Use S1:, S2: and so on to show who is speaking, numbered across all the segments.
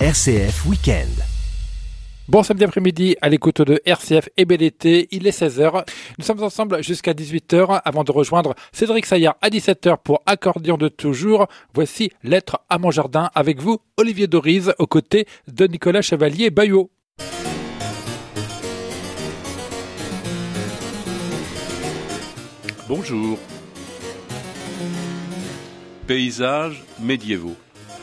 S1: RCF Week-end.
S2: Bon samedi après-midi à l'écoute de RCF et bel été, il est 16h. Nous sommes ensemble jusqu'à 18h avant de rejoindre Cédric Saillard à 17h pour Accordion de toujours. Voici Lettre à mon jardin avec vous, Olivier Doriz, aux côtés de Nicolas Chevalier-Bayot.
S3: Bonjour. Paysages médiévaux.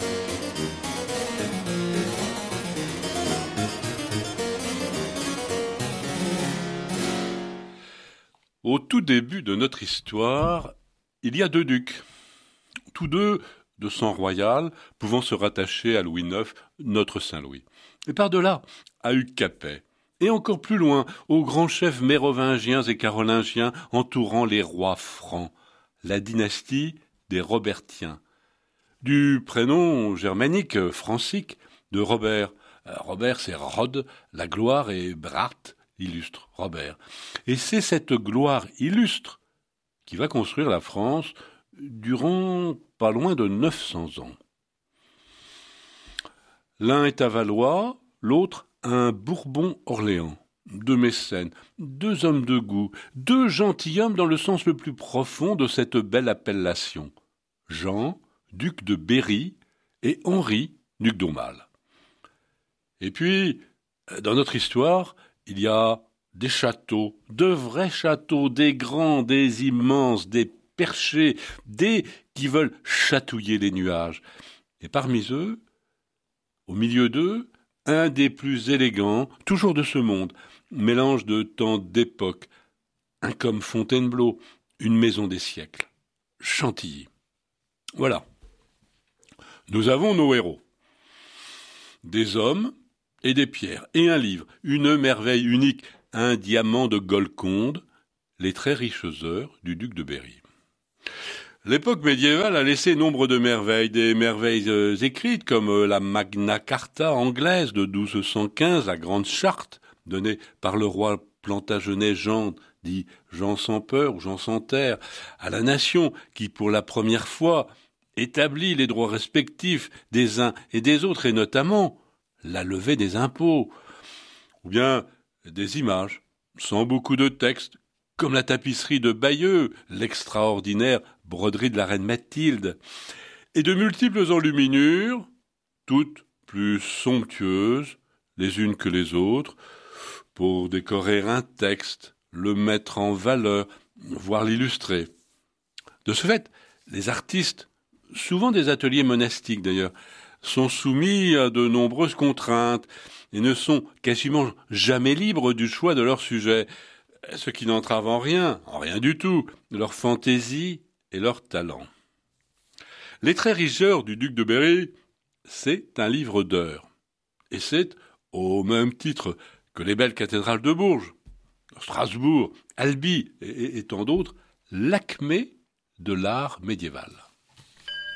S3: Au tout début de notre histoire, il y a deux ducs, tous deux de sang royal, pouvant se rattacher à Louis IX, notre Saint-Louis. Et par-delà, à Hugues Capet, et encore plus loin, aux grands chefs mérovingiens et carolingiens entourant les rois francs, la dynastie des Robertiens. Du prénom germanique, francique, de Robert. Robert, c'est Rod, la gloire, et Brat, illustre, Robert. Et c'est cette gloire illustre qui va construire la France durant pas loin de 900 ans. L'un est à Valois, l'autre un Bourbon-Orléans. Deux mécènes, deux hommes de goût, deux gentilshommes dans le sens le plus profond de cette belle appellation. Jean, duc de Berry, et Henri, duc d'Aumale. Et puis, dans notre histoire, il y a des châteaux, de vrais châteaux, des grands, des immenses, des perchés, des qui veulent chatouiller les nuages. Et parmi eux, au milieu d'eux, un des plus élégants, toujours de ce monde, mélange de temps d'époque, un comme Fontainebleau, une maison des siècles, Chantilly. Voilà. Nous avons nos héros. Des hommes et des pierres, et un livre, une merveille unique, un diamant de Golconde, les très riches heures du duc de Berry. L'époque médiévale a laissé nombre de merveilles, des merveilles écrites comme la Magna Carta anglaise de 1215, la Grande Charte, donnée par le roi Plantagenet Jean, dit Jean sans peur ou Jean sans terre, à la nation qui, pour la première fois, établit les droits respectifs des uns et des autres, et notamment la levée des impôts, ou bien des images, sans beaucoup de texte, comme la tapisserie de Bayeux, l'extraordinaire broderie de la reine Mathilde, et de multiples enluminures, toutes plus somptueuses les unes que les autres, pour décorer un texte, le mettre en valeur, voire l'illustrer. De ce fait, les artistes, souvent des ateliers monastiques d'ailleurs, sont soumis à de nombreuses contraintes et ne sont quasiment jamais libres du choix de leur sujet, ce qui n'entrave en rien du tout, leur fantaisie et leur talent. Les Traits riches du duc de Berry, c'est un livre d'heures, et c'est, au même titre que les belles cathédrales de Bourges, Strasbourg, Albi et tant d'autres, l'acmé de l'art médiéval.